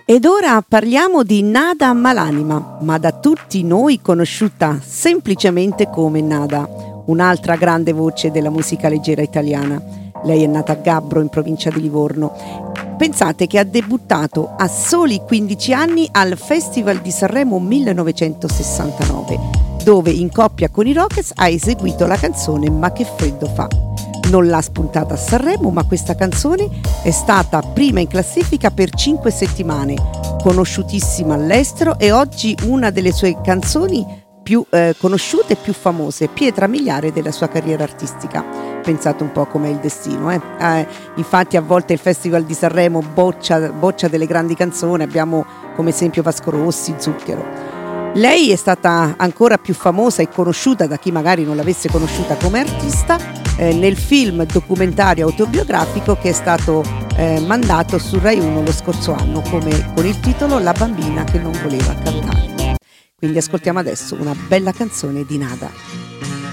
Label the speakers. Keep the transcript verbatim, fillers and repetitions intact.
Speaker 1: Ed ora parliamo di Nada Malanima, ma da tutti noi conosciuta semplicemente come Nada, un'altra grande voce della musica leggera italiana. Lei è nata a Gabbro, in provincia di Livorno. Pensate che ha debuttato a soli quindici anni al Festival di Sanremo millenovecentosessantanove, dove in coppia con i Rockets ha eseguito la canzone Ma che freddo fa. Non l'ha spuntata a Sanremo, ma questa canzone è stata prima in classifica per cinque settimane, conosciutissima all'estero e oggi una delle sue canzoni più eh, conosciute e più famose, pietra miliare della sua carriera artistica. Pensate un po' com'è il destino. Eh? Eh, infatti a volte il Festival di Sanremo boccia, boccia delle grandi canzoni, abbiamo come esempio Vasco Rossi, Zucchero. Lei è stata ancora più famosa e conosciuta da chi magari non l'avesse conosciuta come artista eh, nel film documentario autobiografico che è stato eh, mandato su Rai uno lo scorso anno come, con il titolo La bambina che non voleva cantare. Quindi ascoltiamo adesso una bella canzone di Nada.